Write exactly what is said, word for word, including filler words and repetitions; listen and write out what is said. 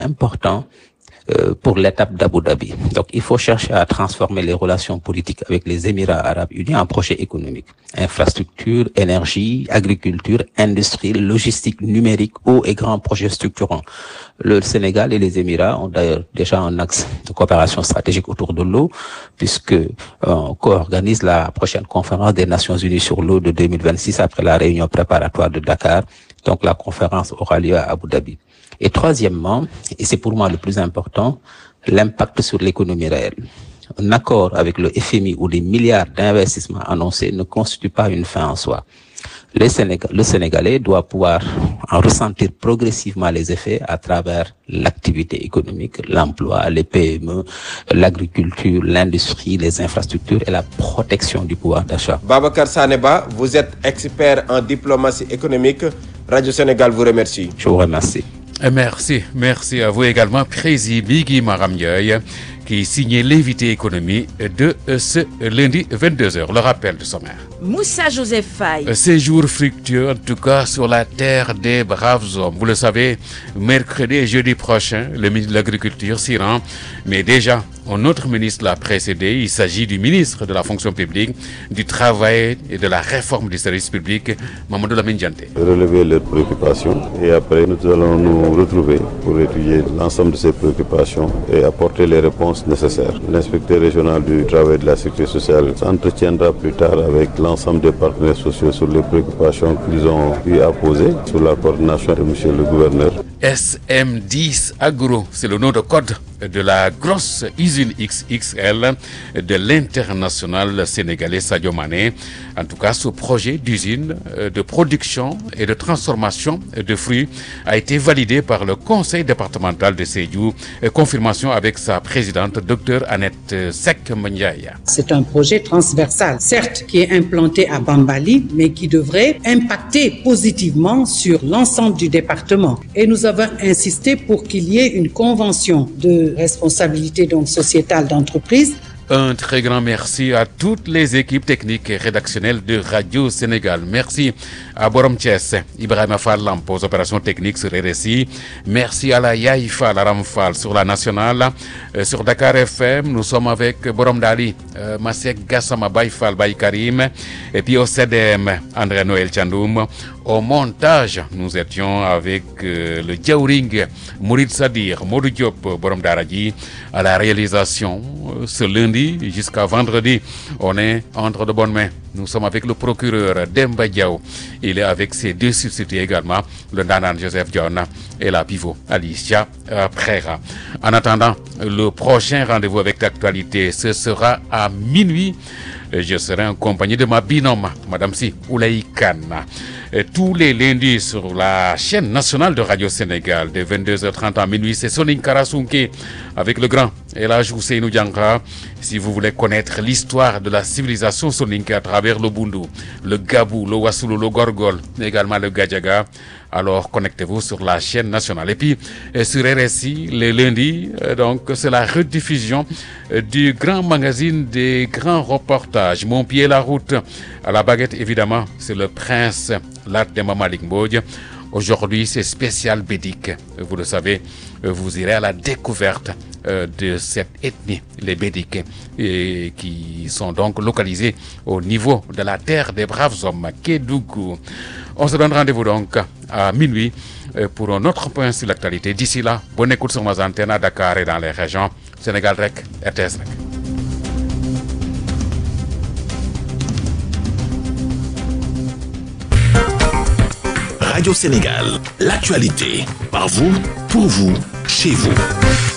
important euh, pour l'étape d'Abu Dhabi. Donc, il faut chercher à transformer les relations politiques avec les Émirats arabes unis en projets économiques. Infrastructure, énergie, agriculture, industrie, logistique, numérique, hauts et grands projets structurants. Le Sénégal et les Émirats ont d'ailleurs déjà un axe de coopération stratégique autour de l'eau, puisque euh, on co-organise la prochaine conférence des Nations Unies sur l'eau de deux mille vingt-six après la réunion préparatoire de Dakar. Donc, la conférence aura lieu à Abu Dhabi. Et troisièmement, et c'est pour moi le plus important, l'impact sur l'économie réelle. Un accord avec le F M I ou des milliards d'investissements annoncés ne constitue pas une fin en soi. Les Sénégal, le Sénégalais doit pouvoir en ressentir progressivement les effets à travers l'activité économique, l'emploi, les P M E, l'agriculture, l'industrie, les infrastructures et la protection du pouvoir d'achat. Babacar Saneba, vous êtes expert en diplomatie économique. Radio Sénégal vous remercie. Je vous remercie. Merci, merci à vous également, Président Bigui Maram Ndiaye, qui signait l'invité économie de ce lundi vingt-deux heures. Le rappel du sommaire. Moussa Joseph Faye. Séjour fructueux, en tout cas, sur la terre des braves hommes. Vous le savez, mercredi et jeudi prochain, le ministre de l'Agriculture s'y rend. Mais déjà, un autre ministre l'a précédé. Il s'agit du ministre de la fonction publique, du travail et de la réforme du service public, Mamadou Lamine Dianté. Relever leurs préoccupations et après, nous allons nous retrouver pour étudier l'ensemble de ces préoccupations et apporter les réponses nécessaires. L'inspecteur régional du travail et de la sécurité sociale s'entretiendra plus tard avec l'ensemble des partenaires sociaux sur les préoccupations qu'ils ont eu à poser sous la coordination de monsieur le gouverneur. S M dix Agro, c'est le nom de code de la grosse usine X X L de l'international sénégalais Sadio Mané. En tout cas, ce projet d'usine de production et de transformation de fruits a été validé par le conseil départemental de Sédhiou. Confirmation avec sa présidente, Dr Annette Seck Ndiaye. C'est un projet transversal, certes, qui est implanté à Bambali, mais qui devrait impacter positivement sur l'ensemble du département. Et nous avons insisté pour qu'il y ait une convention de responsabilité donc sociétale d'entreprise. Un très grand merci à toutes les équipes techniques et rédactionnelles de Radio Sénégal. Merci à Borom Thiès, Ibrahima Fall Lamp aux opérations techniques sur R S I. Merci à la Yaïfa, la Ramfal sur la nationale. Euh, sur Dakar F M, nous sommes avec Borom Dali, euh, Masek Gassama Baïfal Baï Karim. Et puis au C D M, André Noël Tchandoum. Au montage, nous étions avec euh, le Djaouring, Mourid Sadir, Modou Diop, Borom Daradi. À la réalisation, euh, ce lundi jusqu'à vendredi, on est entre de bonnes mains. Nous sommes avec le procureur Demba Diaw. Il est avec ses deux substituts également, le Nanan Joseph Dion et la pivot Alicia euh, Prera. En attendant, le prochain rendez-vous avec l'actualité, ce sera à minuit. Je serai en compagnie de ma binôme, Madame Si Oulaï Kane. Tous les lundis sur la chaîne nationale de Radio Sénégal, de vingt-deux heures trente à minuit, c'est Soning Karasunke avec le grand Elhadj Ousseynou Diankha. Si vous voulez connaître l'histoire de la civilisation soninké à travers le Bundu, le Gabou, le Wassoulou, le Gorgol, mais également le Gadjaga, alors connectez-vous sur la chaîne nationale. Et puis sur R S I, les lundis, donc c'est la rediffusion du grand magazine des grands reportages. Mon pied la route. À la baguette, évidemment, c'est le prince Lat Demba Malick Mbodj. Aujourd'hui, c'est spécial bédique. Vous le savez, vous irez à la découverte de cette ethnie, les Bédiques, et qui sont donc localisés au niveau de la terre des braves hommes, Kédougou. On se donne rendez-vous donc à minuit pour un autre point sur l'actualité. D'ici là, bonne écoute sur nos antennes à Dakar et dans les régions. Sénégal Rec, R T S Rec. Radio Sénégal, l'actualité, par vous, pour vous, chez vous.